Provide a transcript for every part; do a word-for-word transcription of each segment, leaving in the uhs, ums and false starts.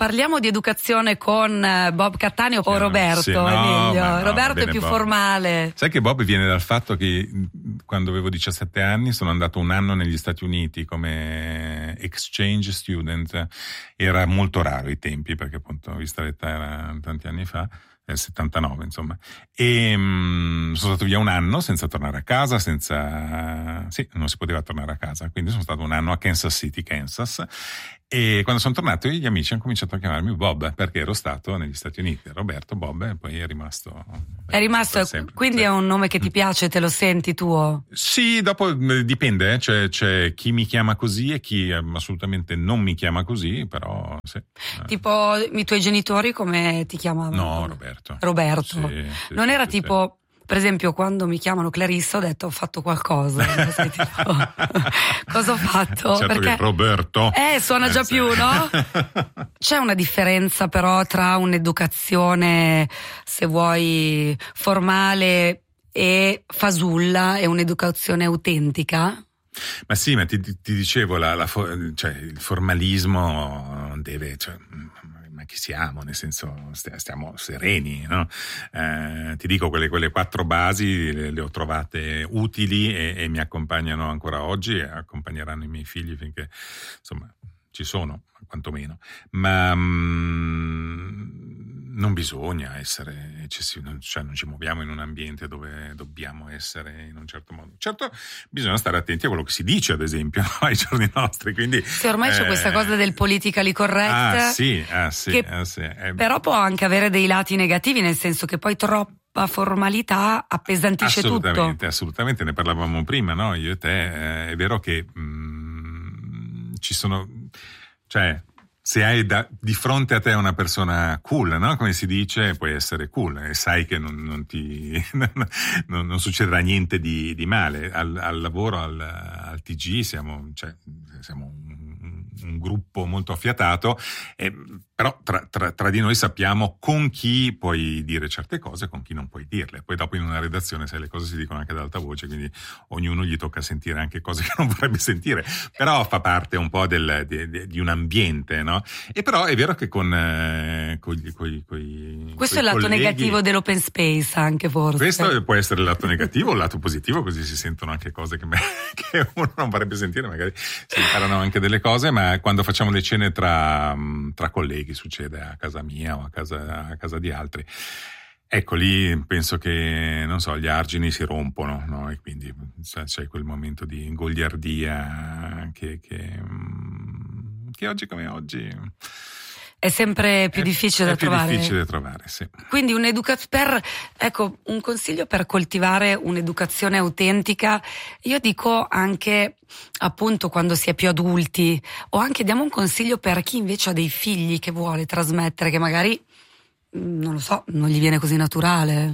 Parliamo di educazione con Bob Cattaneo o no, Roberto, sì, no, Emilio? no, Roberto è più Bob. formale. Sai che Bob viene dal fatto che quando avevo diciassette anni sono andato un anno negli Stati Uniti come exchange student. Era molto raro ai tempi, perché appunto, vista l'età, era tanti anni fa, nel settantanove insomma, e mh, sono stato via un anno senza tornare a casa, senza sì, non si poteva tornare a casa, quindi sono stato un anno a Kansas City, Kansas, e quando sono tornato gli amici hanno cominciato a chiamarmi Bob, perché ero stato negli Stati Uniti. Roberto, Bob, e poi è rimasto è rimasto, quindi sì. È un nome che ti piace, te lo senti tuo? Sì, dopo dipende, eh. c'è, c'è chi mi chiama così e chi assolutamente non mi chiama così, però sì. Tipo i tuoi genitori come ti chiamavano? No, Roberto. Roberto. Sì, sì, non sì, era sì, tipo, sì. Per esempio, quando mi chiamano Clarissa ho detto ho fatto qualcosa. Sei tipo, cosa ho fatto? Certo, perché che Roberto. Eh, suona già eh, più, sì. no? C'è una differenza però tra un'educazione, se vuoi, formale e fasulla e un'educazione autentica? Ma sì, ma ti, ti dicevo, la, la, cioè, il formalismo deve, cioè, ma chi siamo? Nel senso, stiamo sereni, no? Eh, ti dico, quelle, quelle quattro basi le, le ho trovate utili e, e mi accompagnano ancora oggi e accompagneranno i miei figli finché, insomma, ci sono, quantomeno. Ma mh, non bisogna essere eccessivi, cioè non ci muoviamo in un ambiente dove dobbiamo essere in un certo modo. Certo, bisogna stare attenti a quello che si dice, ad esempio, no? ai giorni nostri. Quindi, sì, ormai eh, c'è questa cosa del politically correct. Ah, sì, ah, sì, che ah, sì. Eh, però può anche avere dei lati negativi, nel senso che poi troppa formalità appesantisce assolutamente, tutto. Assolutamente, ne parlavamo prima, no? Io e te. Eh, è vero che mh, ci sono, cioè, se hai da, di fronte a te una persona cool, no? Come si dice, puoi essere cool e sai che non, non ti non, non succederà niente di, di male. Al, al lavoro, al, al T G siamo, cioè, siamo un, un gruppo molto affiatato, eh, però tra, tra, tra di noi sappiamo con chi puoi dire certe cose e con chi non puoi dirle. Poi dopo in una redazione, sai, le cose si dicono anche ad alta voce, quindi ognuno gli tocca sentire anche cose che non vorrebbe sentire, però fa parte un po' del, di, di, di un ambiente, no? E però è vero che con eh, coi, coi, coi, questo coi è il lato colleghi, negativo dell'open space, anche forse. Questo può essere il lato negativo o il lato positivo, così si sentono anche cose che, me, che uno non vorrebbe sentire, magari si imparano anche delle cose, ma quando facciamo le cene tra, tra colleghi, succede a casa mia o a casa, a casa di altri, ecco, lì penso che, non so, gli argini si rompono, no? E quindi c'è quel momento di goliardia che, che, che oggi come oggi è sempre più è, difficile è da più trovare. difficile da trovare, sì. Quindi un'educazione per, ecco, un consiglio per coltivare un'educazione autentica, io dico anche appunto quando si è più adulti, o anche diamo un consiglio per chi invece ha dei figli che vuole trasmettere, che magari, non lo so, non gli viene così naturale.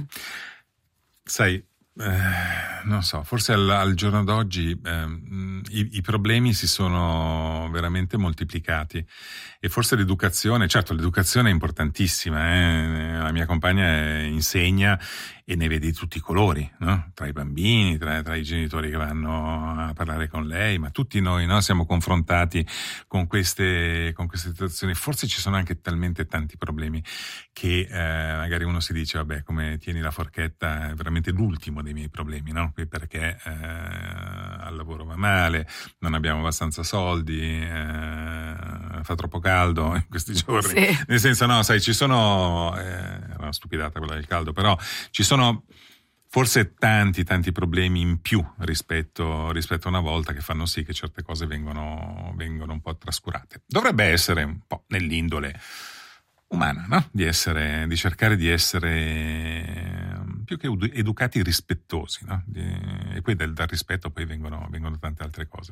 Sai, eh, non so, forse al, al giorno d'oggi eh, i, i problemi si sono veramente moltiplicati e forse l'educazione, certo l'educazione è importantissima, eh? La mia compagna insegna e ne vedi tutti i colori, no? Tra i bambini, tra, tra i genitori che vanno a parlare con lei, ma tutti noi, no? Siamo confrontati con queste, con queste situazioni. Forse ci sono anche talmente tanti problemi che eh, magari uno si dice, vabbè, come tieni la forchetta è veramente l'ultimo dei miei problemi, no? Perché eh, al lavoro va male, non abbiamo abbastanza soldi, eh, fa troppo caldo in questi giorni. Sì. Nel senso, no, sai, ci sono, eh, è una stupidata quella del caldo, però ci sono forse tanti tanti problemi in più rispetto, rispetto a una volta, che fanno sì che certe cose vengono, vengono un po' trascurate. Dovrebbe essere un po' nell'indole umana, no? Di essere, di cercare di essere più che educati, rispettosi, no? Di, e poi dal, dal rispetto poi vengono, vengono tante altre cose.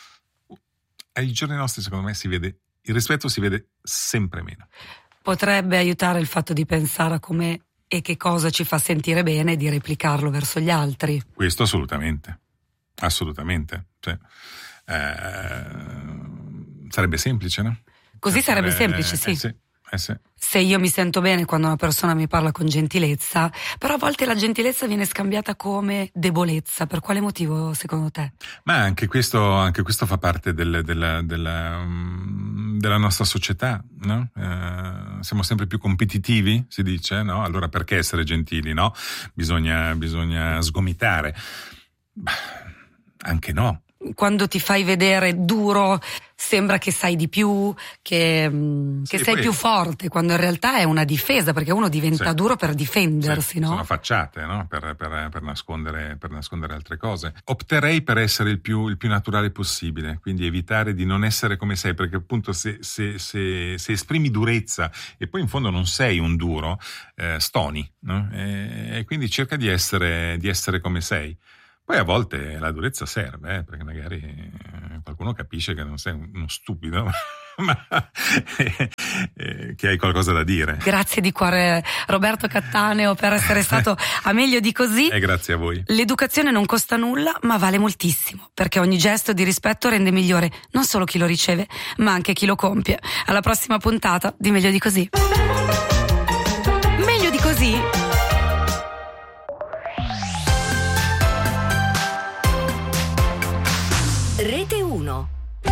Ai giorni nostri, secondo me, si vede, il rispetto si vede sempre meno. Potrebbe aiutare il fatto di pensare a come e che cosa ci fa sentire bene e di replicarlo verso gli altri. Questo assolutamente, assolutamente. Cioè, eh, sarebbe semplice, no? Così cioè, sarebbe eh, semplice, sì. Eh, sì. Eh sì. Se io mi sento bene quando una persona mi parla con gentilezza, però a volte la gentilezza viene scambiata come debolezza. Per quale motivo, secondo te? Ma anche questo, anche questo fa parte del, della, della, della nostra società, no? Eh, siamo sempre più competitivi, si dice, no? Allora perché essere gentili, no? Bisogna, bisogna sgomitare. Bah, anche no. Quando ti fai vedere duro sembra che sai di più, che, che sì, sei poi... più forte, quando in realtà è una difesa, perché uno diventa sì. duro per difendersi, sì, no? Sono facciate, no? Per, per, per, nascondere, per nascondere altre cose. Opterei per essere il più, il più naturale possibile, quindi evitare di non essere come sei, perché appunto se, se, se, se esprimi durezza e poi in fondo non sei un duro, eh, stoni, no? E, e quindi cerca di essere, di essere come sei. Poi a volte la durezza serve, eh, perché magari qualcuno capisce che non sei uno stupido, ma eh, eh, che hai qualcosa da dire. Grazie di cuore Roberto Cattaneo per essere stato a meglio di così. E grazie a voi. L'educazione non costa nulla, ma vale moltissimo, perché ogni gesto di rispetto rende migliore non solo chi lo riceve, ma anche chi lo compie. Alla prossima puntata di Meglio di così. Meglio di così? Rete uno.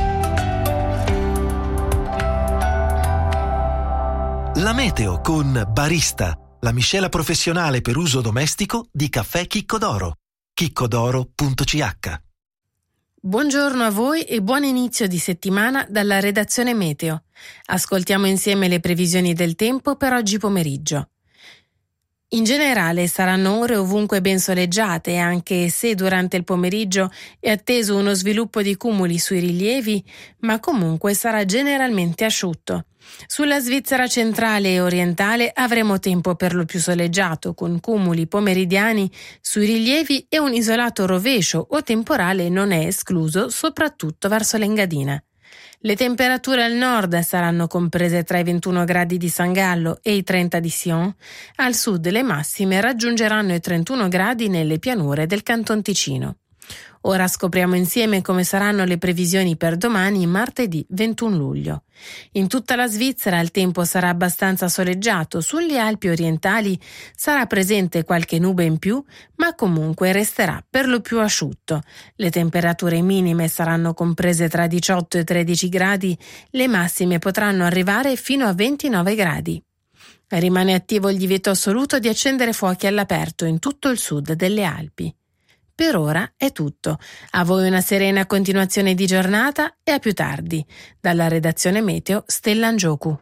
La meteo con Barista, la miscela professionale per uso domestico di caffè Chicco d'Oro. chiccodoro punto c h. Buongiorno a voi e buon inizio di settimana dalla redazione Meteo. Ascoltiamo insieme le previsioni del tempo per oggi pomeriggio. In generale saranno ore ovunque ben soleggiate, anche se durante il pomeriggio è atteso uno sviluppo di cumuli sui rilievi, ma comunque sarà generalmente asciutto. Sulla Svizzera centrale e orientale avremo tempo per lo più soleggiato, con cumuli pomeridiani sui rilievi e un isolato rovescio o temporale non è escluso, soprattutto verso l'Engadina. Le temperature al nord saranno comprese tra i ventuno gradi di San Gallo e i trenta di Sion, al sud le massime raggiungeranno i trentuno gradi nelle pianure del Canton Ticino. Ora scopriamo insieme come saranno le previsioni per domani, martedì ventuno luglio. In tutta la Svizzera il tempo sarà abbastanza soleggiato, sulle Alpi orientali sarà presente qualche nube in più, ma comunque resterà per lo più asciutto. Le temperature minime saranno comprese tra diciotto e tredici gradi, le massime potranno arrivare fino a ventinove gradi. Rimane attivo il divieto assoluto di accendere fuochi all'aperto in tutto il sud delle Alpi. Per ora è tutto. A voi una serena continuazione di giornata e a più tardi. Dalla redazione Meteo, Stella Angioku.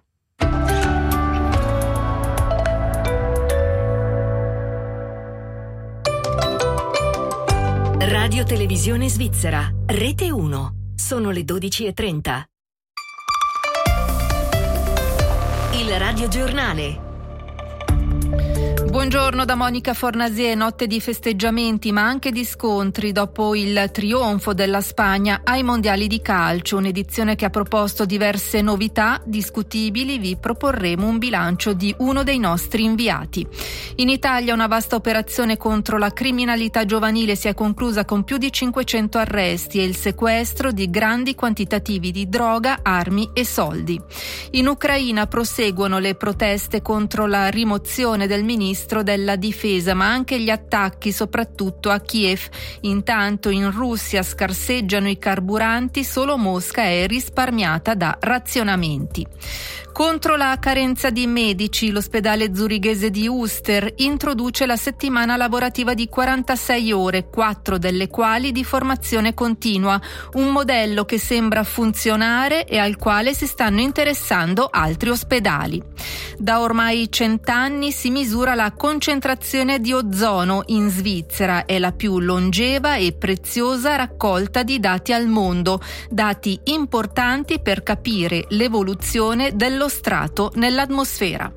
Radio Televisione Svizzera, Rete uno. Sono le dodici e trenta. Il Radio Giornale. Buongiorno da Monica Fornasier. Notte di festeggiamenti ma anche di scontri dopo il trionfo della Spagna ai mondiali di calcio, un'edizione che ha proposto diverse novità discutibili. Vi proporremo un bilancio di uno dei nostri inviati. In Italia una vasta operazione contro la criminalità giovanile si è conclusa con più di cinquecento arresti e il sequestro di grandi quantitativi di droga, armi e soldi. In Ucraina proseguono le proteste contro la rimozione del ministro della difesa, ma anche gli attacchi soprattutto a Kiev. Intanto in Russia scarseggiano i carburanti, solo Mosca è risparmiata da razionamenti. Contro la carenza di medici, l'ospedale zurighese di Uster introduce la settimana lavorativa di quarantasei ore, quattro delle quali di formazione continua, un modello che sembra funzionare e al quale si stanno interessando altri ospedali. Da ormai cent'anni si misura la concentrazione di ozono in Svizzera, è la più longeva e preziosa raccolta di dati al mondo, dati importanti per capire l'evoluzione dello strato nell'atmosfera.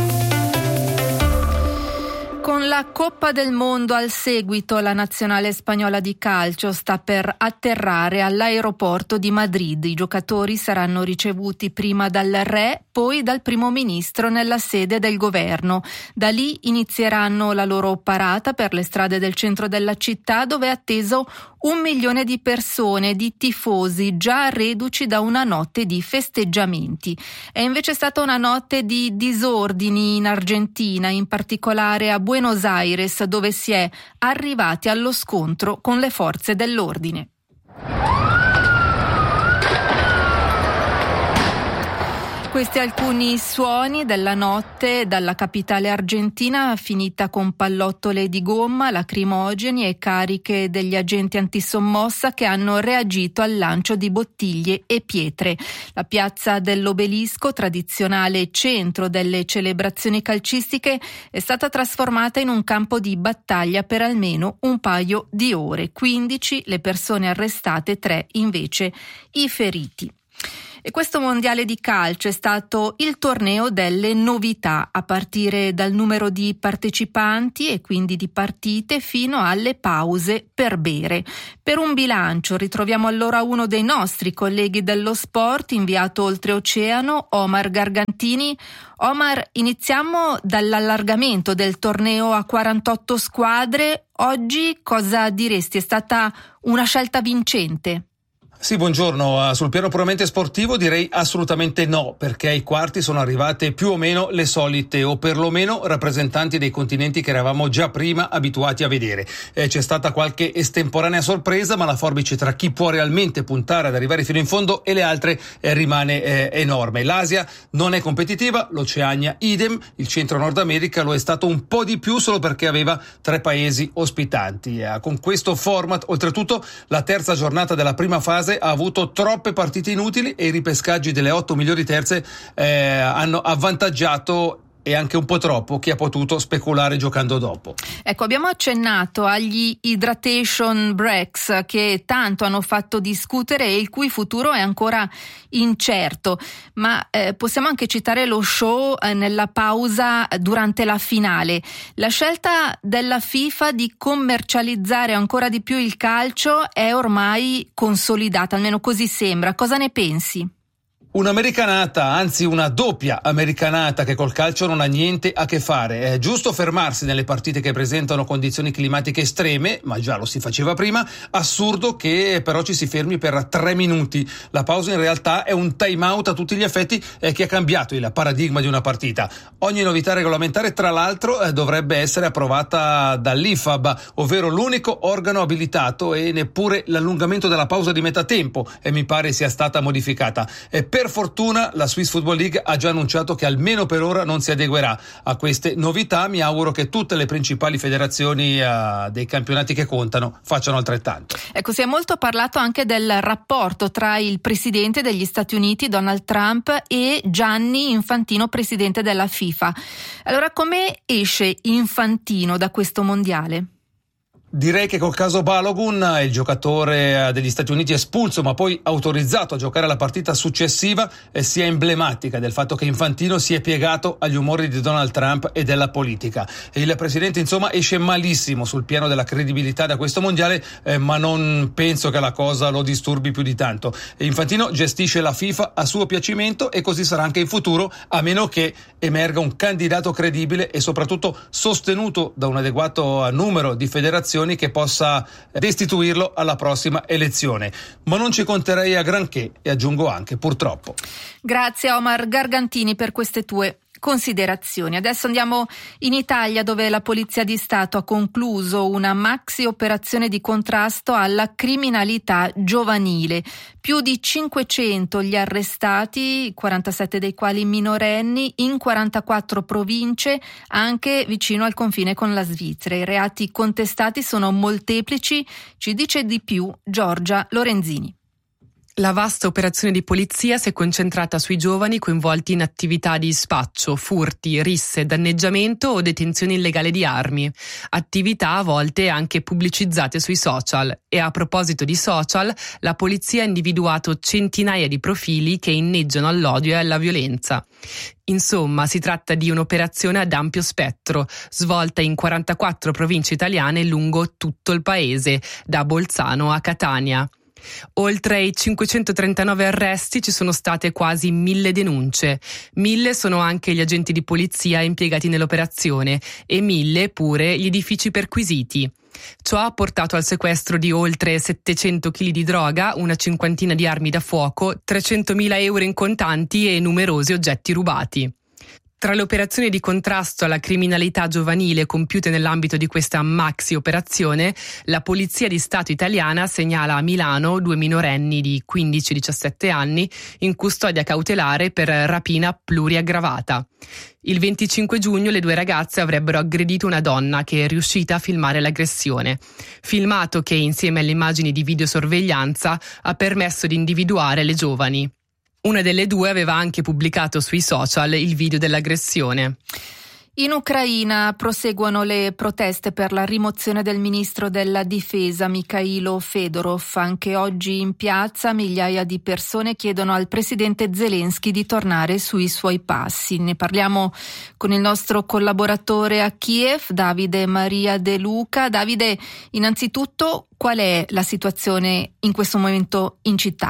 Con la Coppa del Mondo al seguito, la nazionale spagnola di calcio sta per atterrare all'aeroporto di Madrid. I giocatori saranno ricevuti prima dal re, poi dal primo ministro nella sede del governo. Da lì inizieranno la loro parata per le strade del centro della città, dove è atteso un milione di persone, di tifosi, già reduci da una notte di festeggiamenti. È invece stata una notte di disordini in Argentina, in particolare a Buenos Aires, dove si è arrivati allo scontro con le forze dell'ordine. Questi alcuni suoni della notte dalla capitale argentina, finita con pallottole di gomma, lacrimogeni e cariche degli agenti antisommossa che hanno reagito al lancio di bottiglie e pietre. La piazza dell'Obelisco, tradizionale centro delle celebrazioni calcistiche, è stata trasformata in un campo di battaglia per almeno un paio di ore. quindici le persone arrestate, tre invece i feriti. E questo mondiale di calcio è stato il torneo delle novità, a partire dal numero di partecipanti e quindi di partite fino alle pause per bere. Per un bilancio ritroviamo allora uno dei nostri colleghi dello sport, inviato oltreoceano, Omar Gargantini. Omar, iniziamo dall'allargamento del torneo a quarantotto squadre. Oggi cosa diresti? È stata una scelta vincente? Sì, buongiorno. Sul piano puramente sportivo direi assolutamente no, perché ai quarti sono arrivate più o meno le solite, o perlomeno rappresentanti dei continenti che eravamo già prima abituati a vedere. Eh, c'è stata qualche estemporanea sorpresa, ma la forbice tra chi può realmente puntare ad arrivare fino in fondo e le altre eh, rimane eh, enorme. L'Asia non è competitiva, l'Oceania idem, il Centro Nord America lo è stato un po' di più solo perché aveva tre paesi ospitanti. Eh, con questo format, oltretutto, la terza giornata della prima fase ha avuto troppe partite inutili e i ripescaggi delle otto migliori terze eh, hanno avvantaggiato e anche un po' troppo chi ha potuto speculare giocando dopo. Ecco, abbiamo accennato agli hydration breaks che tanto hanno fatto discutere e il cui futuro è ancora incerto, ma eh, possiamo anche citare lo show eh, nella pausa durante la finale. La scelta della FIFA di commercializzare ancora di più il calcio è ormai consolidata, almeno così sembra. Cosa ne pensi? Un'americanata, anzi una doppia americanata che col calcio non ha niente a che fare. È giusto fermarsi nelle partite che presentano condizioni climatiche estreme, ma già lo si faceva prima. Assurdo che però ci si fermi per tre minuti. La pausa in realtà è un time out a tutti gli effetti eh, che ha cambiato il paradigma di una partita. Ogni novità regolamentare, tra l'altro, eh, dovrebbe essere approvata dall'I F A B, ovvero l'unico organo abilitato, e neppure l'allungamento della pausa di metà tempo eh, mi pare sia stata modificata. E per Per fortuna la Swiss Football League ha già annunciato che almeno per ora non si adeguerà a queste novità. Mi auguro che tutte le principali federazioni uh, dei campionati che contano facciano altrettanto. Ecco, si è molto parlato anche del rapporto tra il presidente degli Stati Uniti, Donald Trump, e Gianni Infantino, presidente della FIFA. Allora, come esce Infantino da questo mondiale? Direi che col caso Balogun, il giocatore degli Stati Uniti espulso ma poi autorizzato a giocare la partita successiva, eh, sia emblematica del fatto che Infantino si è piegato agli umori di Donald Trump e della politica. E il presidente insomma esce malissimo sul piano della credibilità da questo mondiale, eh, ma non penso che la cosa lo disturbi più di tanto. E Infantino gestisce la FIFA a suo piacimento e così sarà anche in futuro, a meno che emerga un candidato credibile e soprattutto sostenuto da un adeguato numero di federazioni che possa destituirlo alla prossima elezione. Ma non ci conterei a granché, e aggiungo anche purtroppo. Grazie Omar Gargantini per queste tue considerazioni. Adesso andiamo in Italia, dove la Polizia di Stato ha concluso una maxi operazione di contrasto alla criminalità giovanile. Più di cinquecento gli arrestati, quarantasette dei quali minorenni, in quarantaquattro province, anche vicino al confine con la Svizzera. I reati contestati sono molteplici, ci dice di più Giorgia Lorenzini. La vasta operazione di polizia si è concentrata sui giovani coinvolti in attività di spaccio, furti, risse, danneggiamento o detenzione illegale di armi. Attività a volte anche pubblicizzate sui social. E a proposito di social, la polizia ha individuato centinaia di profili che inneggiano all'odio e alla violenza. Insomma, si tratta di un'operazione ad ampio spettro, svolta in quarantaquattro province italiane lungo tutto il paese, da Bolzano a Catania. Oltre ai cinquecentotrentanove arresti ci sono state quasi mille denunce. Mille sono anche gli agenti di polizia impiegati nell'operazione e mille pure gli edifici perquisiti. Ciò ha portato al sequestro di oltre settecento chili di droga, una cinquantina di armi da fuoco, trecentomila euro in contanti e numerosi oggetti rubati. Tra le operazioni di contrasto alla criminalità giovanile compiute nell'ambito di questa maxi operazione, la Polizia di Stato italiana segnala a Milano due minorenni di quindici diciassette anni in custodia cautelare per rapina pluriaggravata. Il venticinque giugno le due ragazze avrebbero aggredito una donna che è riuscita a filmare l'aggressione. Filmato che, insieme alle immagini di videosorveglianza, ha permesso di individuare le giovani. Una delle due aveva anche pubblicato sui social il video dell'aggressione. In Ucraina proseguono le proteste per la rimozione del ministro della difesa Mikhailo Fedorov. Anche oggi in piazza migliaia di persone chiedono al presidente Zelensky di tornare sui suoi passi. Ne parliamo con il nostro collaboratore a Kiev, Davide Maria De Luca. Davide, innanzitutto qual è la situazione in questo momento in città?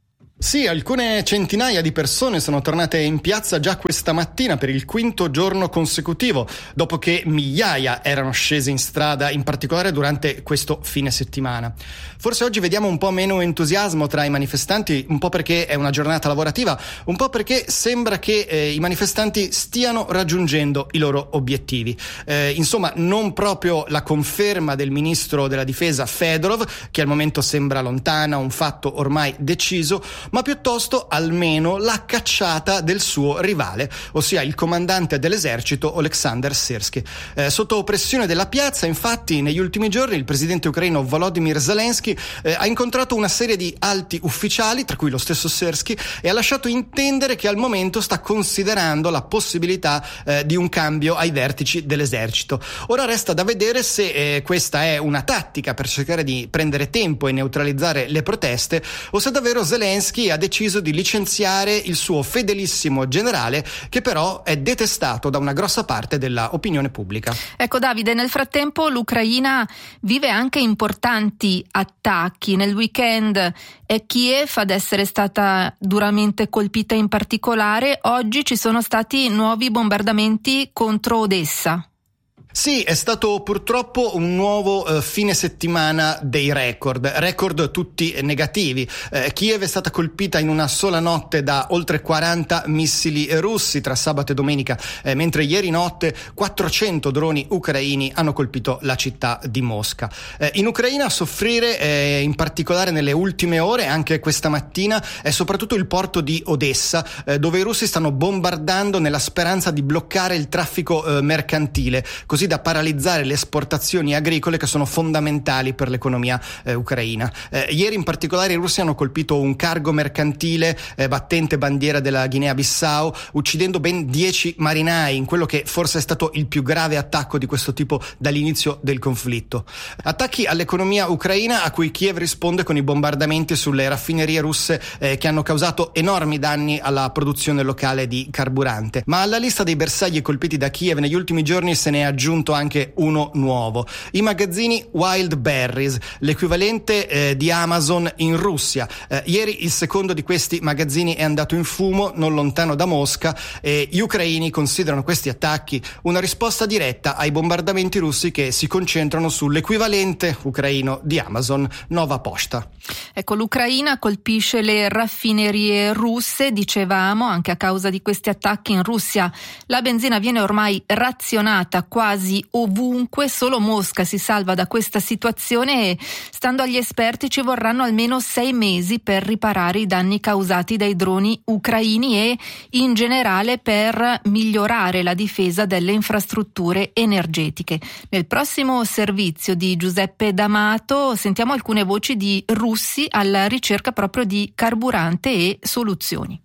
Sì, alcune centinaia di persone sono tornate in piazza già questa mattina per il quinto giorno consecutivo, dopo che migliaia erano scese in strada, in particolare durante questo fine settimana. Forse oggi vediamo un po' meno entusiasmo tra i manifestanti, un po' perché è una giornata lavorativa, un po' perché sembra che eh, i manifestanti stiano raggiungendo i loro obiettivi. Eh, insomma, non proprio la conferma del ministro della difesa Fedorov, che al momento sembra lontana, un fatto ormai deciso, ma piuttosto almeno la cacciata del suo rivale, ossia il comandante dell'esercito Oleksandr Syrskyi. Eh, sotto pressione della piazza, infatti, negli ultimi giorni il presidente ucraino Volodymyr Zelensky eh, ha incontrato una serie di alti ufficiali, tra cui lo stesso Syrskyi, e ha lasciato intendere che al momento sta considerando la possibilità eh, di un cambio ai vertici dell'esercito. Ora resta da vedere se eh, questa è una tattica per cercare di prendere tempo e neutralizzare le proteste, o se davvero Zelensky ha deciso di licenziare il suo fedelissimo generale, che però è detestato da una grossa parte della opinione pubblica. Ecco Davide, nel frattempo l'Ucraina vive anche importanti attacchi. Nel weekend è Kiev ad essere stata duramente colpita in particolare. Oggi ci sono stati nuovi bombardamenti contro Odessa. Sì, è stato purtroppo un nuovo eh, fine settimana dei record, record tutti negativi. Eh, Kiev è stata colpita in una sola notte da oltre quaranta missili russi tra sabato e domenica, eh, mentre ieri notte quattrocento droni ucraini hanno colpito la città di Mosca. Eh, in Ucraina a soffrire, eh, in particolare nelle ultime ore, anche questa mattina, è soprattutto il porto di Odessa, eh, dove i russi stanno bombardando nella speranza di bloccare il traffico eh, mercantile, così da paralizzare le esportazioni agricole che sono fondamentali per l'economia eh, ucraina. Eh, ieri in particolare i russi hanno colpito un cargo mercantile eh, battente bandiera della Guinea-Bissau, uccidendo ben dieci marinai in quello che forse è stato il più grave attacco di questo tipo dall'inizio del conflitto. Attacchi all'economia ucraina a cui Kiev risponde con i bombardamenti sulle raffinerie russe eh, che hanno causato enormi danni alla produzione locale di carburante. Ma alla lista dei bersagli colpiti da Kiev negli ultimi giorni se ne è aggiunto anche uno nuovo: i magazzini Wild Berries, l'equivalente eh, di Amazon in Russia. Eh, ieri il secondo di questi magazzini è andato in fumo non lontano da Mosca e gli ucraini considerano questi attacchi una risposta diretta ai bombardamenti russi che si concentrano sull'equivalente ucraino di Amazon, Nova Poshta. Ecco, l'Ucraina colpisce le raffinerie russe, dicevamo, anche a causa di questi attacchi in Russia la benzina viene ormai razionata quasi ovunque. Solo Mosca si salva da questa situazione e, stando agli esperti, ci vorranno almeno sei mesi per riparare i danni causati dai droni ucraini e in generale per migliorare la difesa delle infrastrutture energetiche. Nel prossimo servizio di Giuseppe D'Amato sentiamo alcune voci di russi alla ricerca proprio di carburante e soluzioni.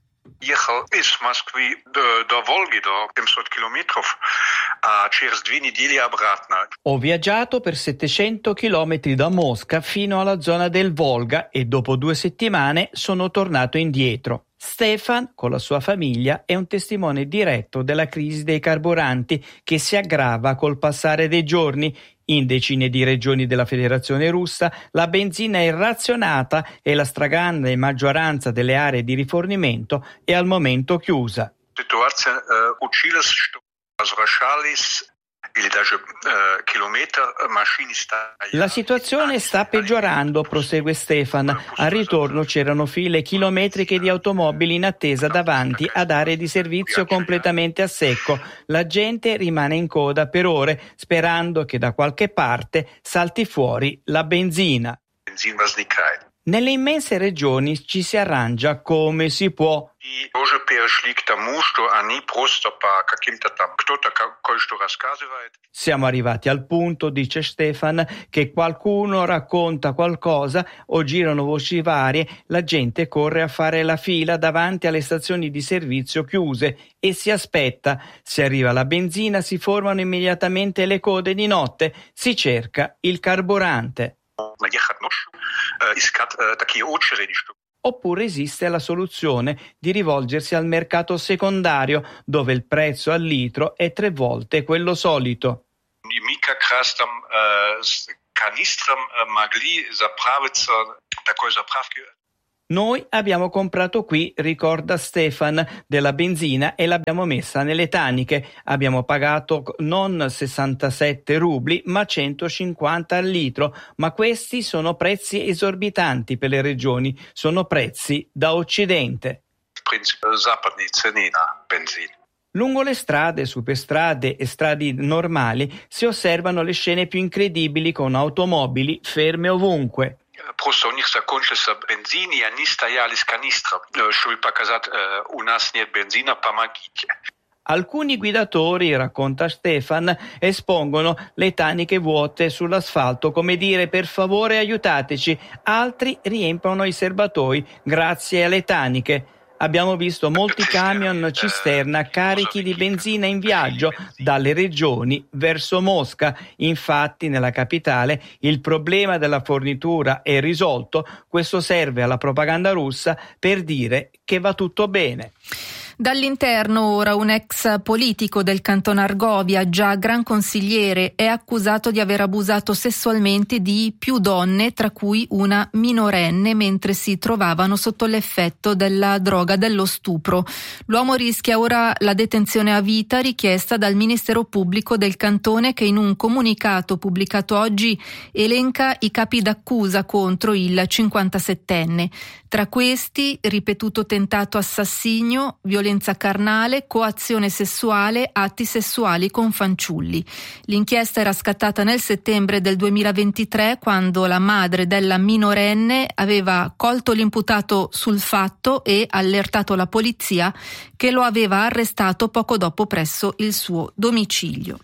Ехал из Москвы до, до Волги, до семьсот километров, а через две недели обратно. Ho viaggiato per settecento chilometri da Mosca fino alla zona del Volga e dopo due settimane sono tornato indietro. Stefan, con la sua famiglia, è un testimone diretto della crisi dei carburanti che si aggrava col passare dei giorni. In decine di regioni della Federazione Russa la benzina è razionata e la stragrande maggioranza delle aree di rifornimento è al momento chiusa. Ситуация училась, что возвращались La situazione sta peggiorando, prosegue Stefan. Al ritorno c'erano file chilometriche di automobili in attesa davanti ad aree di servizio completamente a secco. La gente rimane in coda per ore, sperando che da qualche parte salti fuori la benzina. Nelle immense regioni ci si arrangia come si può. Siamo arrivati al punto, dice Stefan, che qualcuno racconta qualcosa o girano voci varie, la gente corre a fare la fila davanti alle stazioni di servizio chiuse e si aspetta. Se arriva la benzina si formano immediatamente le code di notte, si cerca il carburante. Oppure esiste la soluzione di rivolgersi al mercato secondario, dove il prezzo al litro è tre volte quello solito. Noi abbiamo comprato qui, ricorda Stefan, della benzina e l'abbiamo messa nelle taniche. Abbiamo pagato non sessantasette rubli, ma centocinquanta al litro. Ma questi sono prezzi esorbitanti per le regioni, sono prezzi da Occidente. Lungo le strade, superstrade e strade normali si osservano le scene più incredibili con automobili ferme ovunque. Просто у них закончился бензин, и они стояли с канистром, чтобы показать, у нас нет бензина, помогите. Alcuni guidatori, racconta Stefan, espongono le taniche vuote sull'asfalto, come dire per favore aiutateci. Altri riempiono i serbatoi grazie alle taniche. Abbiamo visto molti camion cisterna carichi di benzina in viaggio dalle regioni verso Mosca. Infatti, nella capitale il problema della fornitura è risolto. Questo serve alla propaganda russa per dire che va tutto bene. Dall'interno ora un ex politico del canton Argovia, già gran consigliere, è accusato di aver abusato sessualmente di più donne, tra cui una minorenne, mentre si trovavano sotto l'effetto della droga dello stupro. L'uomo rischia ora la detenzione a vita richiesta dal Ministero Pubblico del cantone, che in un comunicato pubblicato oggi elenca i capi d'accusa contro il cinquantasettenne. Tra questi ripetuto tentato assassinio, violenza carnale, coazione sessuale, atti sessuali con fanciulli. L'inchiesta era scattata nel settembre del duemilaventitré, quando la madre della minorenne aveva colto l'imputato sul fatto e allertato la polizia, che lo aveva arrestato poco dopo presso il suo domicilio.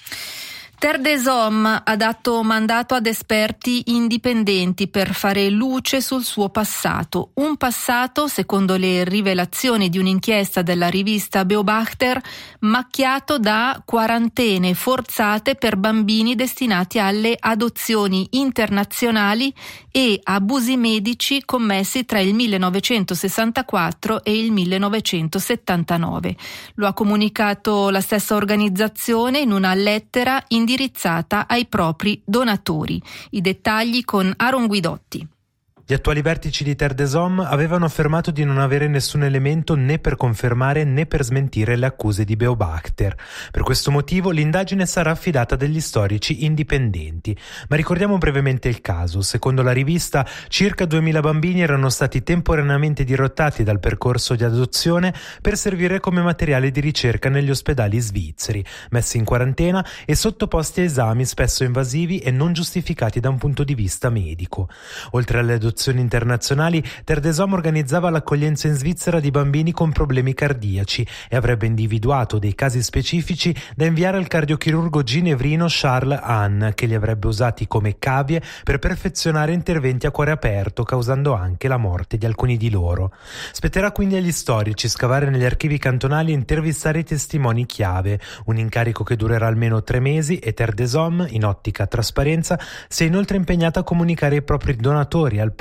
Terre des Hommes ha dato mandato ad esperti indipendenti per fare luce sul suo passato. Un passato, secondo le rivelazioni di un'inchiesta della rivista Beobachter, macchiato da quarantene forzate per bambini destinati alle adozioni internazionali e abusi medici commessi tra il millenovecentosessantaquattro e il millenovecentosettantanove. Lo ha comunicato la stessa organizzazione in una lettera indirizzata indirizzata ai propri donatori. I dettagli con Aaron Guidotti. Gli attuali vertici di Terre des Hommes avevano affermato di non avere nessun elemento né per confermare né per smentire le accuse di Beobachter. Per questo motivo l'indagine sarà affidata a degli storici indipendenti. Ma ricordiamo brevemente il caso. Secondo la rivista, circa duemila bambini erano stati temporaneamente dirottati dal percorso di adozione per servire come materiale di ricerca negli ospedali svizzeri, messi in quarantena e sottoposti a esami spesso invasivi e non giustificati da un punto di vista medico. Oltre alle adozioni internazionali, Terre des Hommes organizzava l'accoglienza in Svizzera di bambini con problemi cardiaci e avrebbe individuato dei casi specifici da inviare al cardiochirurgo ginevrino Charles Hahn, che li avrebbe usati come cavie per perfezionare interventi a cuore aperto, causando anche la morte di alcuni di loro. Spetterà quindi agli storici scavare negli archivi cantonali e intervistare i testimoni chiave, un incarico che durerà almeno tre mesi, e Terre des Hommes, in ottica trasparenza, si è inoltre impegnata a comunicare ai propri donatori, al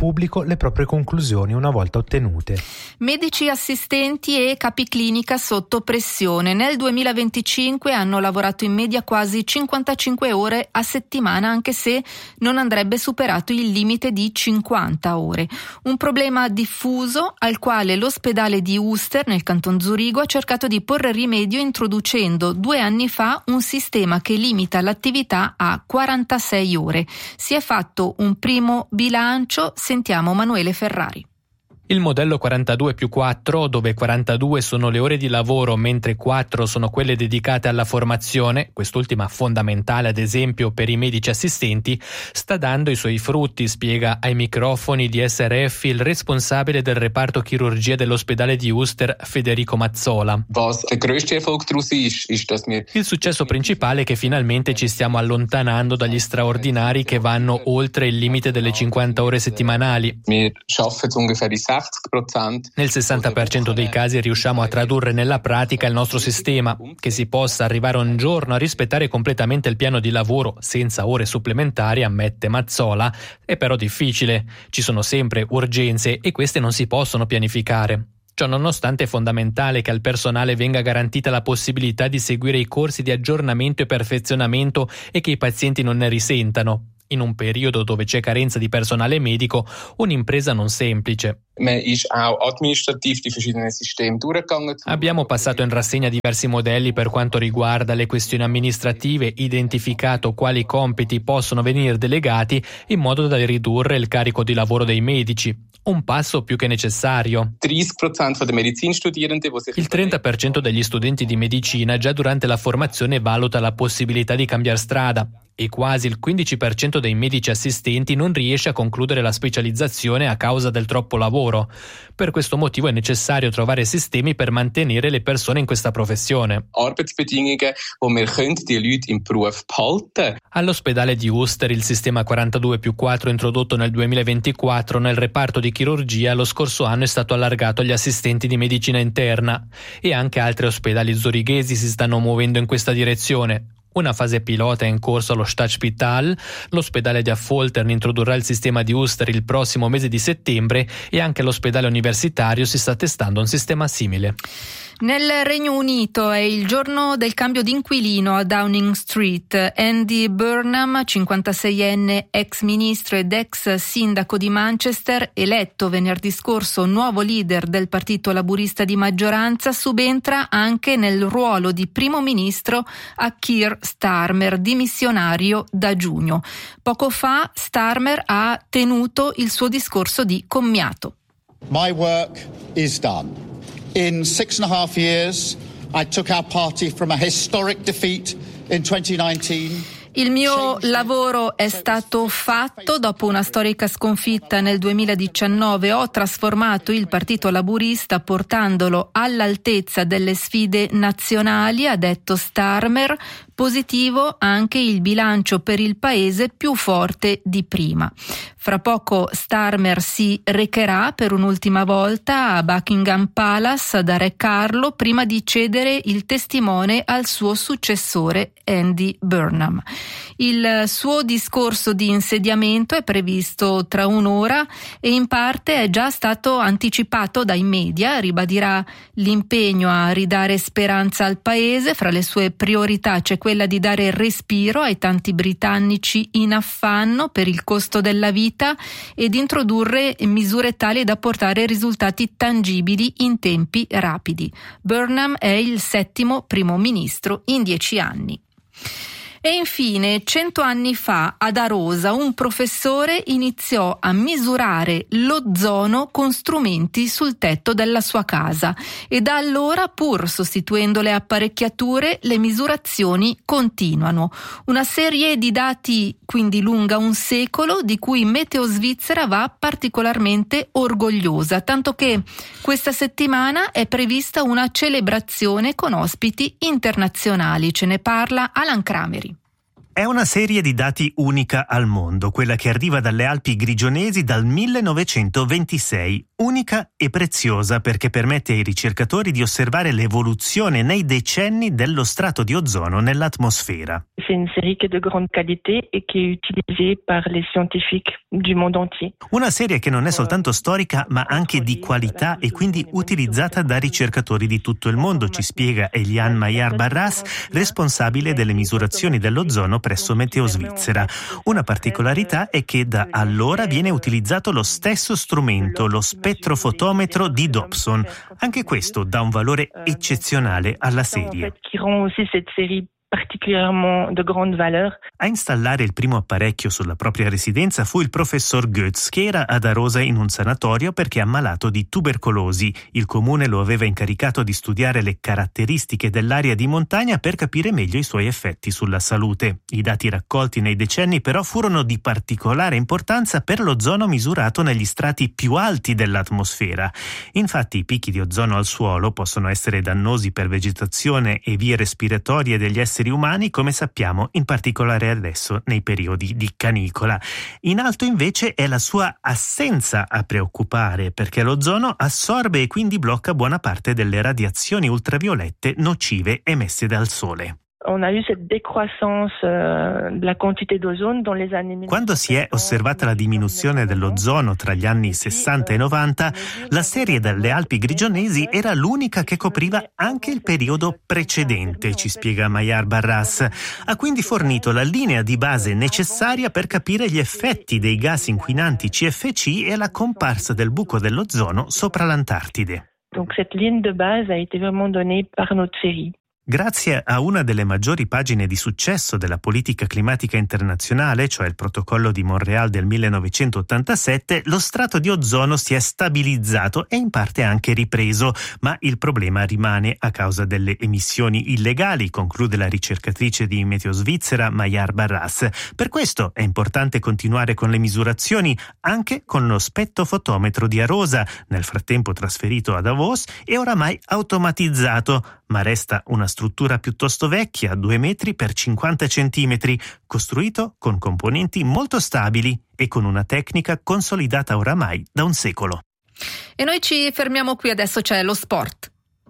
pubblico le proprie conclusioni una volta ottenute. Medici assistenti e capiclinica sotto pressione. Nel duemilaventicinque hanno lavorato in media quasi cinquantacinque ore a settimana, anche se non andrebbe superato il limite di cinquanta ore. Un problema diffuso al quale l'ospedale di Uster nel canton Zurigo ha cercato di porre rimedio introducendo due anni fa un sistema che limita l'attività a quarantasei ore. Si è fatto un primo bilancio, sentiamo Manuele Ferrari. Il modello quarantadue più quattro, dove quarantadue sono le ore di lavoro mentre quattro sono quelle dedicate alla formazione, quest'ultima fondamentale ad esempio per i medici assistenti, sta dando i suoi frutti, spiega ai microfoni di S R F il responsabile del reparto chirurgia dell'ospedale di Uster, Federico Mazzola. Il successo principale è che finalmente ci stiamo allontanando dagli straordinari che vanno oltre il limite delle cinquanta ore settimanali. Nel sessanta per cento dei casi riusciamo a tradurre nella pratica il nostro sistema. Che si possa arrivare un giorno a rispettare completamente il piano di lavoro senza ore supplementari, ammette Mazzola, è però difficile. Ci sono sempre urgenze e queste non si possono pianificare. Ciò nonostante è fondamentale che al personale venga garantita la possibilità di seguire i corsi di aggiornamento e perfezionamento e che i pazienti non ne risentano. In un periodo dove c'è carenza di personale medico, un'impresa non semplice. Abbiamo passato in rassegna diversi modelli per quanto riguarda le questioni amministrative, identificato quali compiti possono venire delegati in modo da ridurre il carico di lavoro dei medici. Un passo più che necessario. Il trenta per cento degli studenti di medicina già durante la formazione valuta la possibilità di cambiare strada e quasi il quindici per cento dei medici assistenti non riesce a concludere la specializzazione a causa del troppo lavoro. Per questo motivo è necessario trovare sistemi per mantenere le persone in questa professione. All'ospedale di Uster il sistema quarantadue più quattro introdotto nel duemilaventiquattro nel reparto di chirurgia lo scorso anno è stato allargato agli assistenti di medicina interna e anche altri ospedali zurighesi si stanno muovendo in questa direzione. Una fase pilota è in corso allo Stadtspital, l'ospedale di Affoltern introdurrà il sistema di Uster il prossimo mese di settembre e anche l'ospedale universitario si sta testando un sistema simile. Nel Regno Unito è il giorno del cambio di inquilino a Downing Street. Andy Burnham, cinquantaseienne ex ministro ed ex sindaco di Manchester, eletto venerdì scorso nuovo leader del partito laburista di maggioranza, subentra anche nel ruolo di primo ministro a Keir Starmer, dimissionario da giugno. Poco fa Starmer ha tenuto il suo discorso di commiato. My work is done. In six and a half years, I took our party from a historic defeat in twenty nineteen. Il mio lavoro è stato fatto dopo una storica sconfitta nel duemiladiciannove. Ho trasformato il Partito Laburista portandolo all'altezza delle sfide nazionali, ha detto Starmer. Positivo anche il bilancio per il paese più forte di prima. Fra poco Starmer si recherà per un'ultima volta a Buckingham Palace da Re Carlo prima di cedere il testimone al suo successore Andy Burnham. Il suo discorso di insediamento è previsto tra un'ora e in parte è già stato anticipato dai media. Ribadirà l'impegno a ridare speranza al paese. Fra le sue priorità c'è quella di dare respiro ai tanti britannici in affanno per il costo della vita e di introdurre misure tali da portare risultati tangibili in tempi rapidi. Burnham è il settimo primo ministro in dieci anni. E infine, cento anni fa, ad Arosa, un professore iniziò a misurare l'ozono con strumenti sul tetto della sua casa e da allora, pur sostituendo le apparecchiature, le misurazioni continuano. Una serie di dati quindi lunga un secolo, di cui Meteo Svizzera va particolarmente orgogliosa, tanto che questa settimana è prevista una celebrazione con ospiti internazionali. Ce ne parla Alan Crameri. È una serie di dati unica al mondo, quella che arriva dalle Alpi grigionesi dal millenovecentoventisei, unica e preziosa perché permette ai ricercatori di osservare l'evoluzione nei decenni dello strato di ozono nell'atmosfera. C'est une série qui est de grande qualité et qui est utilisée par les scientifiques du monde entier. Una serie che non è soltanto storica ma anche di qualità e quindi utilizzata da ricercatori di tutto il mondo, ci spiega Eliane Maillard-Barras, responsabile delle misurazioni dell'ozono presso Meteo Svizzera. Una particolarità è che da allora viene utilizzato lo stesso strumento, lo spettrofotometro di Dobson. Anche questo dà un valore eccezionale alla serie. particulièrement de grande valeur. A installare il primo apparecchio sulla propria residenza fu il professor Goetz, che era ad Arosa in un sanatorio perché ammalato di tubercolosi. Il comune lo aveva incaricato di studiare le caratteristiche dell'aria di montagna per capire meglio i suoi effetti sulla salute. I dati raccolti nei decenni però furono di particolare importanza per l'ozono misurato negli strati più alti dell'atmosfera. Infatti i picchi di ozono al suolo possono essere dannosi per vegetazione e vie respiratorie degli esseri umani, come sappiamo in particolare adesso nei periodi di canicola. In alto invece è la sua assenza a preoccupare, perché l'ozono assorbe e quindi blocca buona parte delle radiazioni ultraviolette nocive emesse dal sole. On a eu cette décroissance euh, de la quantité d'ozone dans les années. Quando si è osservata la diminuzione dell'ozono tra gli anni sessanta e novanta, la serie dalle Alpi grigionesi era l'unica che copriva anche il periodo precedente, ci spiega Maillard-Barras. Ha quindi fornito la linea di base necessaria per capire gli effetti dei gas inquinanti C F C e la comparsa del buco dell'ozono sopra l'Antartide. Donc cette ligne de base a été vraiment donnée par notre série. Grazie a una delle maggiori pagine di successo della politica climatica internazionale, cioè il Protocollo di Montréal del millenovecentottantasette, lo strato di ozono si è stabilizzato e in parte anche ripreso, ma il problema rimane a causa delle emissioni illegali, conclude la ricercatrice di Meteo Svizzera Maillard-Barras. Per questo è importante continuare con le misurazioni anche con lo spettrofotometro di Arosa, nel frattempo trasferito a Davos e oramai automatizzato, ma resta una struttura piuttosto vecchia, due metri per cinquanta centimetri, costruito con componenti molto stabili e con una tecnica consolidata oramai da un secolo. E noi ci fermiamo qui, adesso c'è lo sport.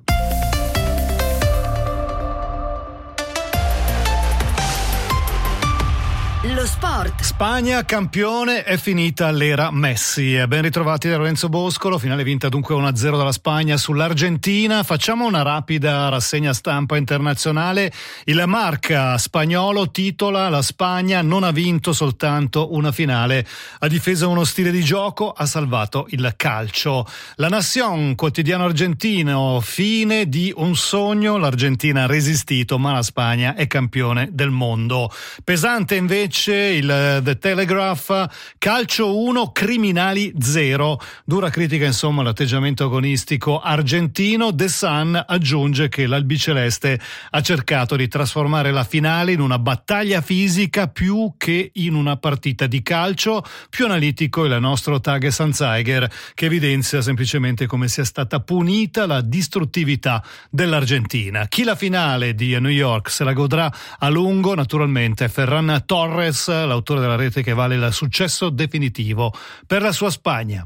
Lo sport. Spagna campione, è finita l'era Messi. Ben ritrovati da Lorenzo Boscolo, finale vinta dunque uno a zero dalla Spagna sull'Argentina. Facciamo una rapida rassegna stampa internazionale. Il Marca spagnolo titola: la Spagna non ha vinto soltanto una finale, ha difeso uno stile di gioco, ha salvato il calcio. La Nación, quotidiano argentino: fine di un sogno, l'Argentina ha resistito ma la Spagna è campione del mondo. Pesante invece il The Telegraph: calcio uno, criminali zero. Dura critica insomma l'atteggiamento agonistico argentino. The Sun aggiunge che l'albiceleste ha cercato di trasformare la finale in una battaglia fisica più che in una partita di calcio. Più analitico il nostro Tage Sanzeiger, che evidenzia semplicemente come sia stata punita la distruttività dell'Argentina. Chi la finale di New York se la godrà a lungo? Naturalmente Ferran Torres, l'autore della rete che vale il successo definitivo per la sua Spagna.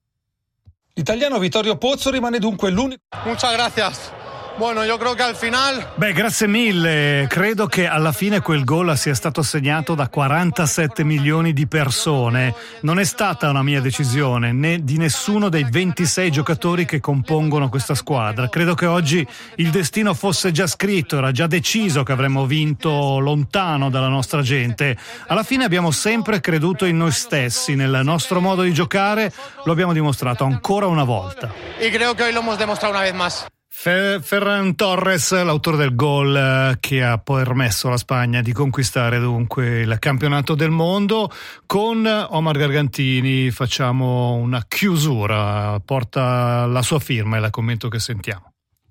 L'italiano Vittorio Pozzo rimane dunque l'unico. Muchas gracias. Bueno, yo creo que al final... Beh, grazie mille. Credo che alla fine quel gol sia stato segnato da quarantasette milioni di persone. Non è stata una mia decisione, né di nessuno dei ventisei giocatori che compongono questa squadra. Credo che oggi il destino fosse già scritto, era già deciso che avremmo vinto lontano dalla nostra gente. Alla fine abbiamo sempre creduto in noi stessi, nel nostro modo di giocare, lo abbiamo dimostrato ancora una volta. Y creo que hoy lo hemos demostrado una vez más. Ferran Torres, l'autore del gol che ha permesso alla Spagna di conquistare dunque il campionato del mondo. Con Omar Gargantini facciamo una chiusura, porta la sua firma e la commento che sentiamo.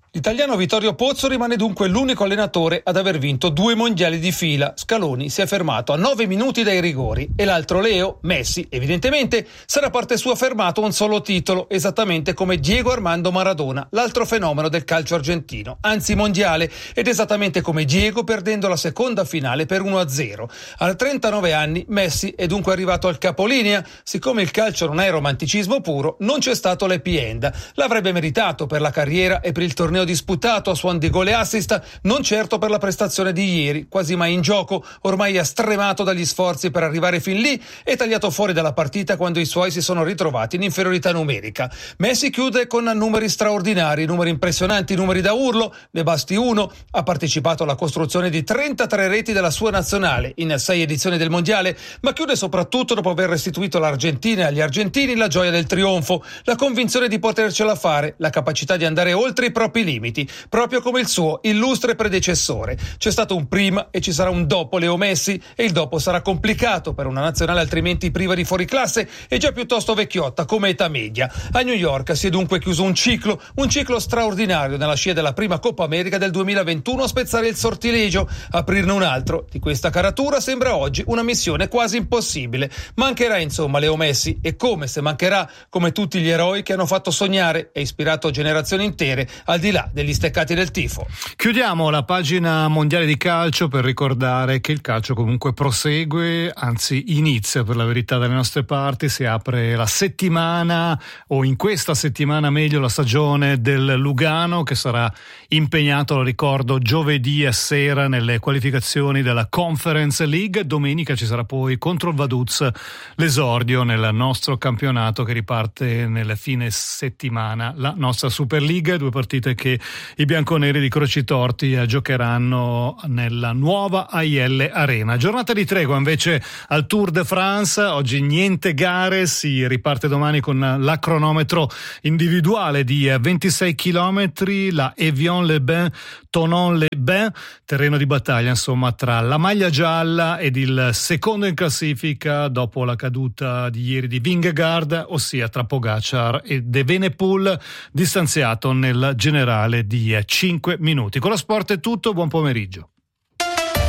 L'italiano Vittorio Pozzo rimane dunque l'unico allenatore ad aver vinto due mondiali di fila. Scaloni si è fermato a nove minuti dai rigori e l'altro Leo, Messi, evidentemente, sarà parte sua fermato a un solo titolo, esattamente come Diego Armando Maradona, l'altro fenomeno del calcio argentino, anzi mondiale, ed esattamente come Diego perdendo la seconda finale per uno a zero. A trentanove anni Messi è dunque arrivato al capolinea. Siccome il calcio non è romanticismo puro, non c'è stato l'happy end. L'avrebbe meritato per la carriera e per il torneo disputato a suon di gol e assist, non certo per la prestazione di ieri, quasi mai in gioco, ormai ha stremato dagli sforzi per arrivare fin lì e tagliato fuori dalla partita quando i suoi si sono ritrovati in inferiorità numerica. Messi chiude con numeri straordinari, numeri impressionanti, numeri da urlo, ne basti uno, ha partecipato alla costruzione di trentatré reti della sua nazionale in sei edizioni del mondiale, ma chiude soprattutto dopo aver restituito all'Argentina e agli argentini la gioia del trionfo, la convinzione di potercela fare, la capacità di andare oltre i propri limiti, proprio come il suo illustre predecessore. C'è stato un prima e ci sarà un dopo Leo Messi, e il dopo sarà complicato per una nazionale altrimenti priva di fuoriclasse e già piuttosto vecchiotta come età media. A New York si è dunque chiuso un ciclo, un ciclo straordinario nella scia della prima Coppa America del duemilaventuno a spezzare il sortilegio. Aprirne un altro di questa caratura sembra oggi una missione quasi impossibile. Mancherà insomma Leo Messi, e come se mancherà, come tutti gli eroi che hanno fatto sognare e ispirato generazioni intere al di là degli steccati del tifo. Chiudiamo la pagina mondiale di calcio per ricordare che il calcio comunque prosegue, anzi inizia per la verità dalle nostre parti. Si apre la settimana, o in questa settimana meglio, la stagione del Lugano, che sarà impegnato, lo ricordo, giovedì a sera nelle qualificazioni della Conference League. Domenica ci sarà poi contro il Vaduz l'esordio nel nostro campionato che riparte nel fine settimana, la nostra Super League, due partite che i bianconeri di Crocitorti giocheranno nella nuova A I L Arena. Giornata di tregua invece al Tour de France, oggi niente gare, si riparte domani con l'acronometro individuale di ventisei chilometri, la Evian-les-Bains, Thonon-les-Bains, terreno di battaglia insomma tra la maglia gialla ed il secondo in classifica dopo la caduta di ieri di Vingegaard, ossia tra Pogacar e De Venepool, distanziato nel generale di cinque minuti. Con lo sport è tutto, buon pomeriggio.